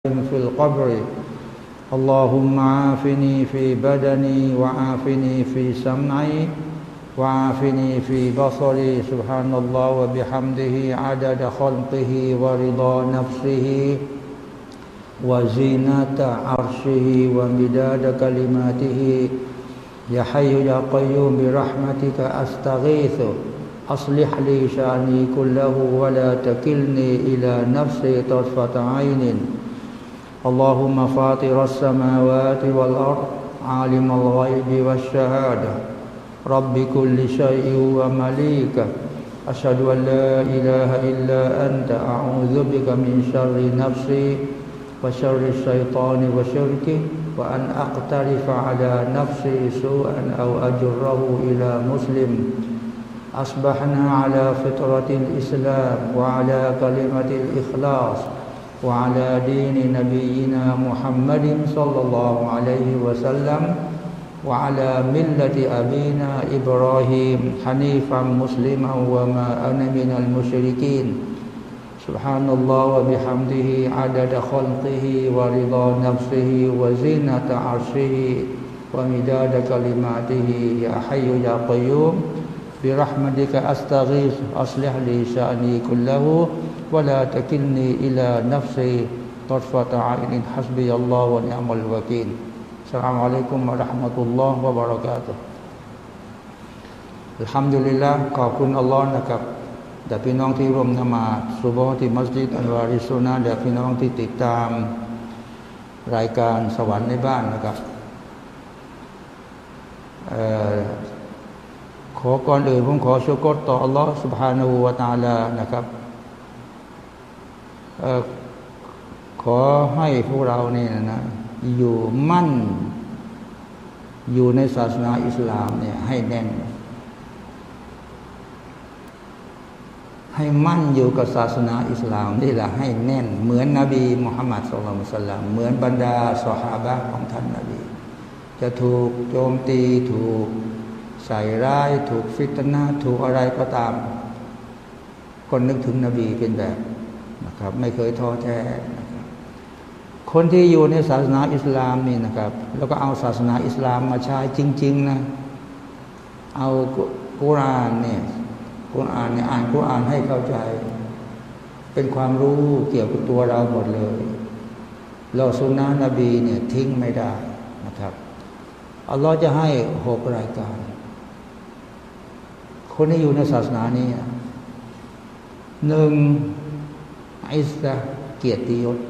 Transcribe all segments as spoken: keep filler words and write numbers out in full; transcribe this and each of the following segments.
في القبر اللهم عافني في بدني وعافني في سمعي وعافني في بصري سبحان الله وبحمده عدد خلقه ورضا نفسه وزينة عرشه ومداد كلماته يا حي يا قيوم برحمتك أستغيث أصلح لي شأني كله ولا تكلني إلى نفسي طرفة عين اللهم فاطر السماوات والأرض عالم الغيب والشهادة رب كل شيء ومليكه أشهد أن لا إله إلا أنت أعوذ بك من شر نفسي وشر الشيطان وشركه وأن أقترف على نفسي سوءا أو أجره إلى مسلم أصبحنا على فطرة الإسلام وعلى كلمة الإخلاص وعلى دين نبينا محمد صلى الله عليه وسلم وعلى ملة أبينا إبراهيم حنيفا مسلما وما أنا من المشركين سبحان الله وبحمده عدد خلقه ورضا نفسه وزينة عرشه ومداد كلماته يا حي يا قيوم برحمتك أستغيث أصلح لي شأني كله ولا تكلني إلى نفسي طرفة عين حسبي الله ونعم الوكيل السلام عليكم ورحمة الله وبركاته الحمد لله ขอบคุณอัลลอฮ์นะครับแต่พี่น้องที่ร่วมนมาศซุบฮ์ที่มัสยิดอันวาริสุนะห์และพี่น้องที่ติดตามรายการสวรรค์ในบ้านนะครับขอก่อนอื่นผมขอชุกรต่ออัลลอฮ์ سبحانه และ تعالى นะครับขอให้พวกเราเนี่ยนะอยู่มั่นอยู่ในศาสนาอิสลามเนี่ยให้แน่นให้มั่นอยู่กับศาสนาอิสลามนี่แหละให้แน่นเหมือนนบีมุฮัมมัดศ็อลลัลลอฮุอะลัยฮิวะซัลลัมเหมือนบรรดาซอฮาบะห์ของท่านนบีจะถูกโจมตีถูกใส่ร้ายถูกฟิตนะห์ถูกอะไรก็ตามคนนึกถึงนบีเป็นแบบนะครับไม่เคยท้อแท้นะครับคนที่อยู่ในศาสนาอิสลามนี่นะครับแล้วก็เอาศาสนาอิสลามมาใช้จริงๆนะเอากุรอานเนี่ยกุรอานเนี่ยอ่านกุรอานให้เข้าใจเป็นความรู้เกี่ยวกับตัวเราหมดเลยเราสุนนะนบีเนี่ยทิ้งไม่ได้นะครับอัลลอฮ์จะให้หกรายการคนที่อยู่ในศาสนานี้หนึ่งอิสระเกียรติยศ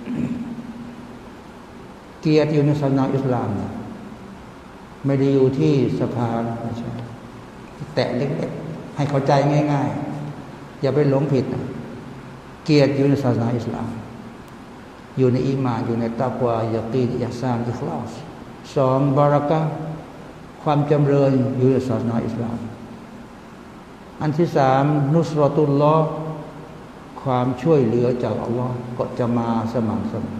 เกียรติอยู่ในศาสนาอิสลามไม่ได้อยู่ที่สภาไม่ใช่แตะเล็กๆให้เข้าใจง่ายๆอย่าไปหลงผิดนะเกียรติอยู่ในศาสนาอิสลามอยู่ในอีหม่านอยู่ในตักวายะกีนอิหซานอิคลาสสองบารอกะห์ความจำเริญอยู่ในศาสนาอิสลามอันที่สามนุสรตุลลอฮ์ความช่วยเหลือจากอัลลอฮ์ก็จะมาสม่ำเสมอ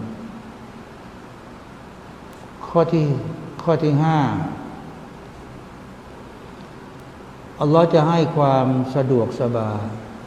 ข้อที่ข้อที่ห้าอัลลอฮ์จะให้ความสะดวกสบาย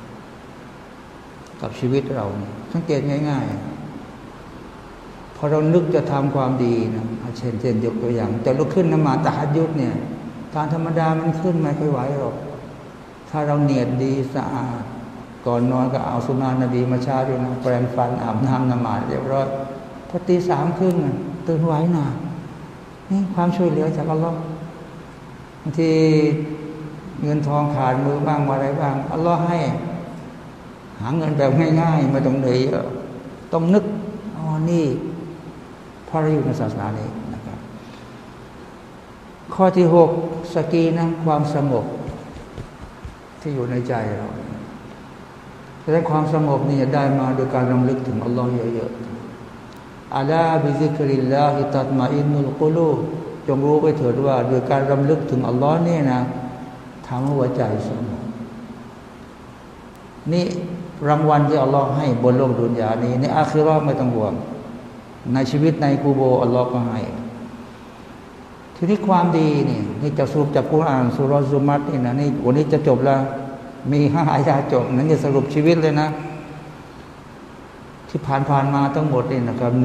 กับชีวิตเราสังเกตง่ายๆพอเรานึกจะทำความดีนะเช่นเช่นยกตัวอย่างจะลุกขึ้นนมาตะฮัจญุดเนี่ยทางธรรมดามันขึ้นไม่ค่อยไหวหรอกถ้าเราเนียดดีสะอาดก่อนนอนก็เอาสุนนะนบีมาชาด้วยนะแปรงฟันอาบน้ำนมาดเรียบร้อยพอตีสามครึ่งตื่นไหวนะนี่ความช่วยเหลือจากอัลลอฮ์บางทีเงินทองขาดมือบ้างอะไรบ้างอัลลอฮ์ให้หาเงินแบบง่ายๆไม่ต้องเหนื่อยต้องนึกอ๋อนี่เพราะเราอยู่ในศาสนานี้นะครับข้อที่หกสกีนะความสงบที่อยู่ในใจเราแต่ความสงบนี่ได้มาโดยการรำลึกถึงอัลลอฮ์เยอะๆอาลาบิซิกริลลาฮิตัตมาอินนุลกุลูบจงรู้ไว้เถิดว่าโดยการรำลึกถึงอัลลอฮ์นี่นะทำให้หัวใจสงบนี่รางวัลที่อัลลอฮ์ให้บนโลกดุนยานี้ในอาคิเราะห์ไม่ต้องห่วงในชีวิตในกูโบอัลลอฮ์ก็ให้ทีนี้ความดีนี่นี่จะสรุปจากกุรอานซูเราะห์ซุมัรนี่นะนี่วันนี้จะจบแล้วมีห้าอายะห์จบนั่นจะสรุปชีวิตเลยนะ คที่ผ่านผ่านมาทั้งหมดนี่นะครับ